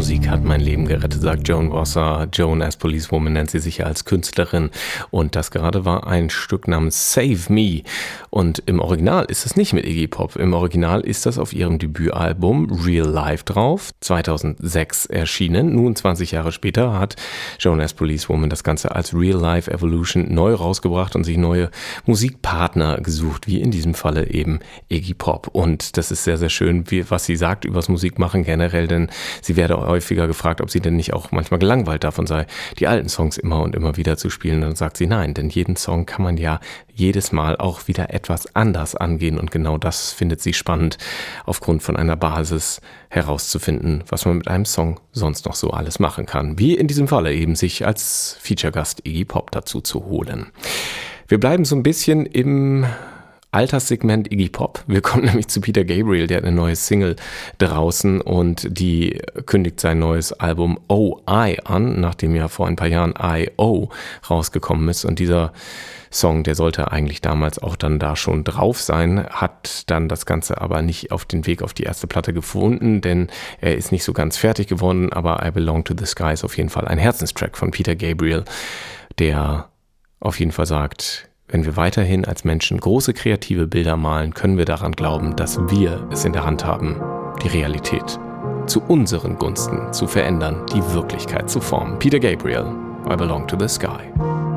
Musik hat mein Leben gerettet, sagt Joan Rosser. Joan as Policewoman nennt sie sich ja als Künstlerin. Und das gerade war ein Stück namens Save Me. Und im Original ist es nicht mit Iggy Pop. Im Original ist das auf ihrem Debütalbum Real Life drauf, 2006 erschienen. Nun 20 Jahre später hat Joan as Policewoman das Ganze als Real Life Evolution neu rausgebracht und sich neue Musikpartner gesucht, wie in diesem Falle eben Iggy Pop. Und das ist sehr, sehr schön, was sie sagt übers Musikmachen generell, denn sie werde häufiger gefragt, ob sie denn nicht auch manchmal gelangweilt davon sei, die alten Songs immer und immer wieder zu spielen. Und dann sagt sie nein, denn jeden Song kann man ja jedes Mal auch wieder etwas anders angehen und genau das findet sie spannend, aufgrund von einer Basis herauszufinden, was man mit einem Song sonst noch so alles machen kann. Wie in diesem Falle eben sich als Feature-Gast Iggy Pop dazu zu holen. Wir bleiben so ein bisschen im Alterssegment Iggy Pop. Wir kommen nämlich zu Peter Gabriel, der hat eine neue Single draußen und die kündigt sein neues Album O.I. an, nachdem ja vor ein paar Jahren I.O. rausgekommen ist. Und dieser Song, der sollte eigentlich damals auch dann da schon drauf sein, hat dann das Ganze aber nicht auf den Weg auf die erste Platte gefunden, denn er ist nicht so ganz fertig geworden, aber I Belong to the Sky ist auf jeden Fall ein Herzenstrack von Peter Gabriel, der auf jeden Fall sagt, wenn wir weiterhin als Menschen große kreative Bilder malen, können wir daran glauben, dass wir es in der Hand haben, die Realität zu unseren Gunsten zu verändern, die Wirklichkeit zu formen. Peter Gabriel, I Belong to the Sky.